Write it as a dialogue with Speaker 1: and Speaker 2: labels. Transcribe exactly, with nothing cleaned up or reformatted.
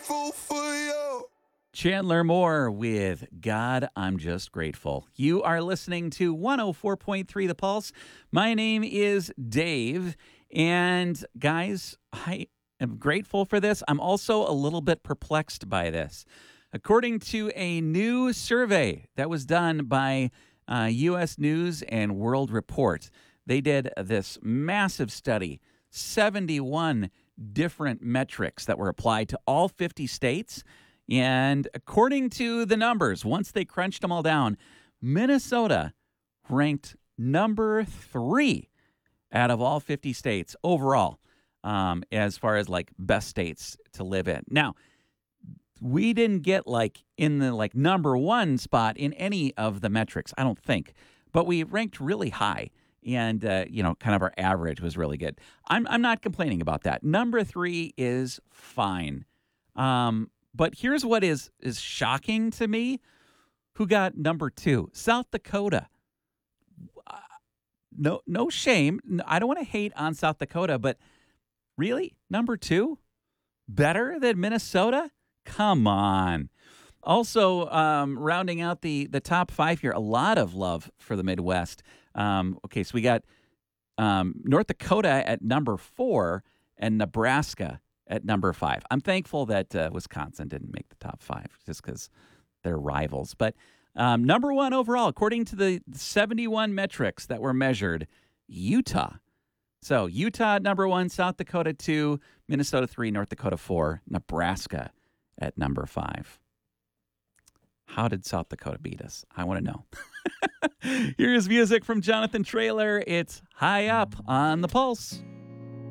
Speaker 1: grateful for you.
Speaker 2: Chandler Moore with God, I'm Just Grateful. You are listening to one oh four point three The Pulse. My name is Dave. And guys, I am grateful for this. I'm also a little bit perplexed by this. According to a new survey that was done by uh, U S News and World Report, they did this massive study, seventy-one different metrics that were applied to all fifty states. And according to the numbers, once they crunched them all down, Minnesota ranked number three out of all fifty states overall, um, as far as like best states to live in. Now, we didn't get like in the like number one spot in any of the metrics, I don't think, but we ranked really high. And, uh, you know, kind of our average was really good. I'm I'm not complaining about that. Number three is fine. Um, but here's what is is shocking to me. Who got number two? South Dakota. Uh, no, no shame. I don't want to hate on South Dakota, but really? Number two? Better than Minnesota? Come on. Also, um, rounding out the, the top five here, a lot of love for the Midwest. Um, okay, so we got um, North Dakota at number four and Nebraska at number five. I'm thankful that uh, Wisconsin didn't make the top five just because they're rivals. But um, number one overall, according to the seventy-one metrics that were measured, Utah. So Utah at number one, South Dakota two, Minnesota three, North Dakota four, Nebraska at number five. How did South Dakota beat us? I want to know. Here's music from Jonathan Traylor. It's High Up on the Pulse.